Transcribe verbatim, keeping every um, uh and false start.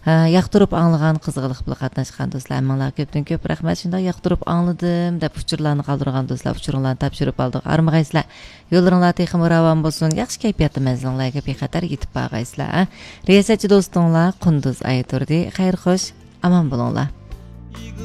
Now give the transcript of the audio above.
yoqtirib anglagan qizg'iliq bilan qatnashgan do'stlar menlar ko'pdan ko'p rahmat shunday yoqtirib angladim deb uchurlarni qoldirgan do'stlar uchuringlarni topshirib oldik armag'aysizlar yo'llaringlar texmi ravon bo'lsin yaxshi kayfiyatda manzilinglarga bexatar yetib borgaysizlar riyosatchi do'stinglar qunduz ayturdi xayr xush amon bo'linglar